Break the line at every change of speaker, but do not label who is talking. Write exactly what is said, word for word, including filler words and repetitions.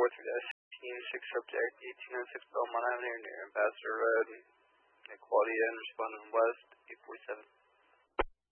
four three sixteen, six subject, eighteen oh six Belmont Avenue near Ambassador Road, Quality and respondent West, eight forty-seven.